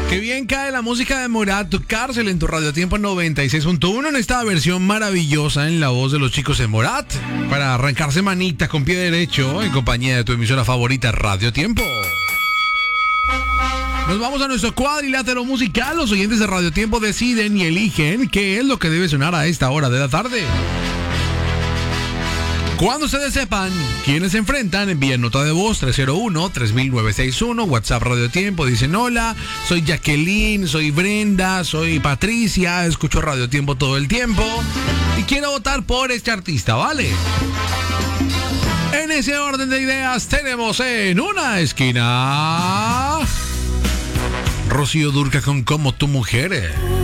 Qué bien cae la música de Morat, Tu Cárcel en tu Radio Tiempo 96.1 en esta versión maravillosa en la voz de los chicos de Morat para arrancarse manita con pie derecho en compañía de tu emisora favorita Radio Tiempo. Nos vamos a nuestro cuadrilátero musical. Los oyentes de Radio Tiempo deciden y eligen qué es lo que debe sonar a esta hora de la tarde. Cuando ustedes sepan quiénes se enfrentan, envíen nota de voz 301-3961, WhatsApp Radio Tiempo, dicen hola, soy Jacqueline, soy Brenda, soy Patricia, escucho Radio Tiempo todo el tiempo y quiero votar por este artista, ¿vale? En ese orden de ideas tenemos en una esquina Rocío Dúrcal con Como tu mujer.